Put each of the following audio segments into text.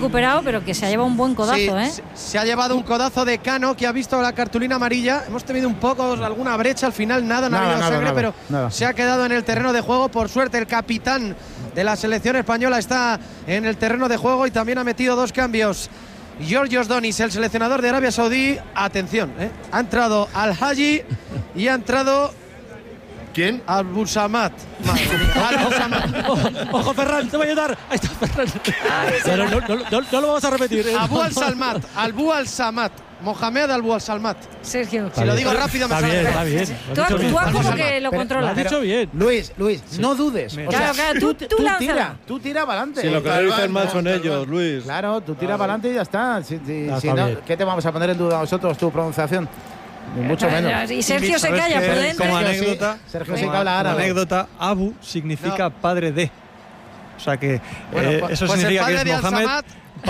recuperado, pero que se ha llevado un buen codazo, Sí, se ha llevado un codazo de Cano, que ha visto la cartulina amarilla. Hemos tenido un poco, alguna brecha, al final no ha habido sangre, pero se ha quedado en el terreno de juego. Por suerte, el capitán de la selección española está en el terreno de juego y también ha metido 2 cambios. Georgios Donis, el seleccionador de Arabia Saudí, atención, ha entrado Al-Haji y ha entrado... ¿Quién? Al-Busamat. Ojo, Ferran, te voy a ayudar. Ahí está Ferran. Pero no lo vamos a repetir. Abu Al-Salmat, Albu Al-Samat, Mohamed Albu Al-Salmat. Sergio. Si lo digo rápido me sale. Está bien. Tú actúas como que lo controlas. Lo has dicho bien. Luis, no dudes. O sea, claro, tú tira para adelante. Si lo que lo dicen mal son ellos, Luis. Claro, tú tira para adelante y ya está. Si está no, bien. ¿qué te vamos a poner en duda nosotros, tu pronunciación? Ni mucho menos. Y Sergio se calla, prudente. Como anécdota, Sergio sí que habla árabe. anécdota, Abu significa padre de. O sea que eso pues significa que el es padre de Mohamed, Al-Samad,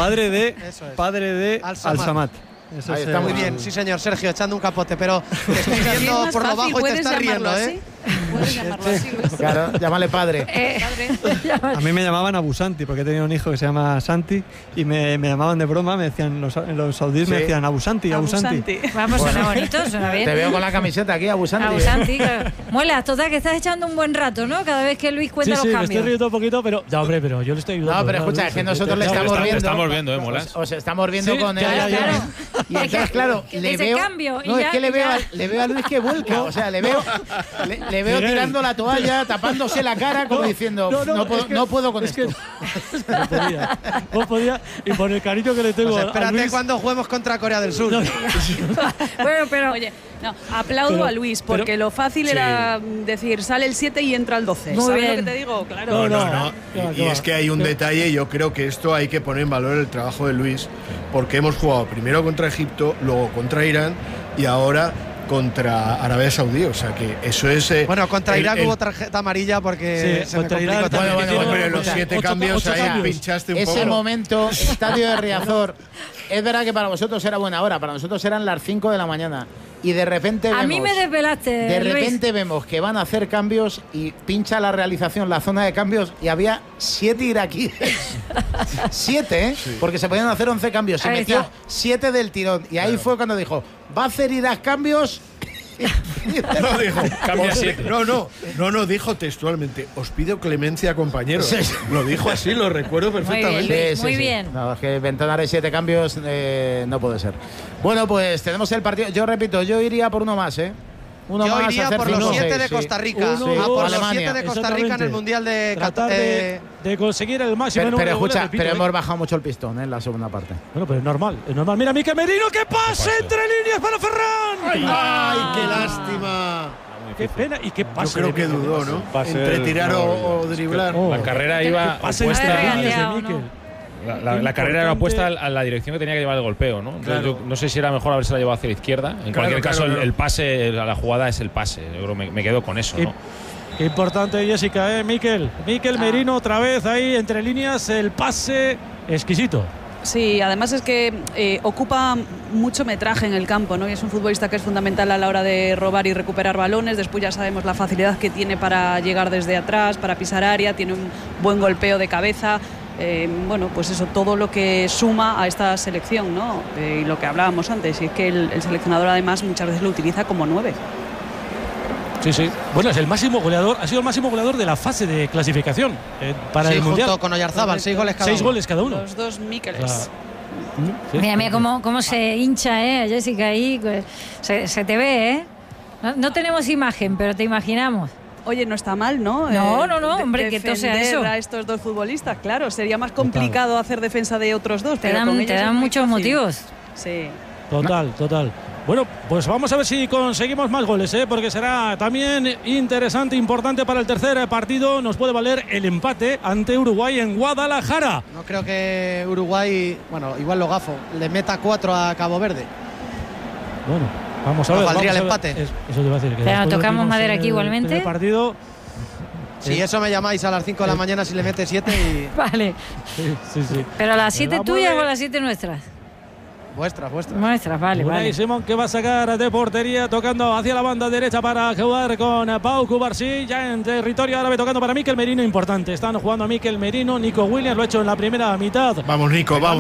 padre de Al-Samad. Al-Samad. Ahí está, Muy bien, sí señor, Sergio, echando un capote, pero te estoy viendo por lo bajo y te estás riendo, Puedes llamarlo así, Luis. Claro, llámale padre. A mí me llamaban Abu Santi porque he tenido un hijo que se llama Santi y me llamaban de broma, me decían los saudíes, me decían Abu Santi, Abu Santi. Vamos, suena bonito, suena bien. Te veo con la camiseta aquí, Abu Santi. Abu Santi, claro. Mola, total, que estás echando un buen rato, ¿no? Cada vez que Luis cuenta los me cambios. estoy riendo un poquito, pero... Ya, hombre, pero yo le estoy ayudando. No, pero escucha, es que nosotros le estamos viendo. Estamos viendo, molas. Os estamos viendo con él. Claro. Y entonces, claro, le ese veo. cambio, No, y es ya- que le ya. veo a Luis que vuelca. O sea, le veo Miguel. tirando la toalla, tapándose la cara, como diciendo, no puedo con esto. No podía, y por el cariño que le tengo Pues a espérate Luis, cuando juguemos contra Corea del Sur. Bueno, pero Oye, no, aplaudo Pero- a Luis, porque pero- lo fácil era decir, sale el 7 y entra el 12. Muy ¿Sabes bien. lo que te digo? Claro. No. Y es que hay un detalle, yo creo que esto hay que poner en valor el trabajo de Luis, porque hemos jugado primero contra Egipto, luego contra Irán y ahora contra Arabia Saudí, o sea que eso es... Bueno, contra Irak hubo tarjeta amarilla porque Sí, se me contra complicó Irán también. también. Hombre, Bueno, los 7 ocho cambios ahí cambios. pinchaste un Ese poco. momento, estadio de Riazor, es verdad que para vosotros era buena hora, para nosotros eran las 5 de la mañana. Y de repente vemos, a mí me desvelaste, de Luis. repente vemos que van a hacer cambios y pincha la realización la zona de cambios y había 7 iraquíes. 7, ¿eh? Porque se podían hacer 11 cambios. Y Ahí metió está. 7 del tirón. Y ahí fue cuando dijo, va a hacer Irak cambios. No, dijo, Cambia 7. No, dijo textualmente, os pido clemencia, compañeros. Lo dijo así, lo recuerdo perfectamente. Luis, muy bien. No, es que ventanar de 7 cambios no puede ser. Bueno, pues tenemos el partido. Yo repito, yo iría por uno más, ¿eh? Uno Yo más, iría hacer por los 5, 7 6, de sí. Costa Rica. Uno, A por los Alemania. 7 de Costa Rica en el Exactamente. Mundial de tratar de conseguir el máximo Pero número de escucha, goles, repito, pero hemos bajado mucho el pistón en la segunda parte. Bueno, pero es normal. Mira, Mikel Merino, que pase entre líneas para Ferran. ¡Ay, qué lástima! Qué pena y qué Yo pase. creo de que Mikel. dudó, ¿no? Pase Entre del- tirar o driblar. Oh. La carrera iba Pase opuesta. entre Vaya, líneas de ¿o no? Mikel. La carrera era opuesta a la dirección que tenía que llevar el golpeo, ¿no? Entonces, yo no sé si era mejor haberse la llevado hacia la izquierda. En cualquier caso, claro. el pase, la jugada es el pase. Yo creo que me quedo con eso, ¿no? Qué importante, Jessica, Mikel Merino otra vez ahí entre líneas, el pase exquisito. Sí, además es que ocupa mucho metraje en el campo, ¿no? Y es un futbolista que es fundamental a la hora de robar y recuperar balones. Después ya sabemos la facilidad que tiene para llegar desde atrás, para pisar área, tiene un buen golpeo de cabeza. Bueno, pues eso, todo lo que suma a esta selección, ¿no? Y lo que hablábamos antes, y es que el seleccionador además muchas veces lo utiliza como 9. Sí. Bueno, es el máximo goleador, ha sido el máximo goleador de la fase de clasificación para Sí, el Mundial. junto con Oyarzábal, 6 goles cada 6 uno. goles cada uno. Los dos Míkeles. Sí. Mira cómo se hincha, Jessica ahí. Pues, se te ve, ¿eh? No tenemos imagen, pero te imaginamos. Oye, no está mal, ¿no? No, hombre, que todo sea defender eso. a estos dos futbolistas, claro. Sería más complicado hacer defensa de otros dos. Te pero con dan, ellos te es dan muy muchos fácil. motivos. Sí. Total. Bueno, pues vamos a ver si conseguimos más goles, porque será también interesante, importante para el tercer partido. Nos puede valer el empate ante Uruguay en Guadalajara. No creo que Uruguay, bueno, igual lo gafo, le meta 4 a Cabo Verde. Bueno, vamos a ver. valdría vamos el a ver. empate. Eso te iba a decir. Que Pero después tocamos vimos madera en aquí el igualmente. primer partido. Si eso me llamáis a las 5 de la mañana si le mete 7 y Vale. Sí. Pero las 7 la tuyas mueve. o las 7 nuestras. vuestras. Nuestras, vale. Unai Simón, que va a sacar de portería, tocando hacia la banda derecha para jugar con Pau Cubarsí, ya en territorio árabe, tocando para Mikel Merino, importante. Están jugando a Mikel Merino, Nico Williams lo ha hecho en la primera mitad. Vamos, Nico, vamos.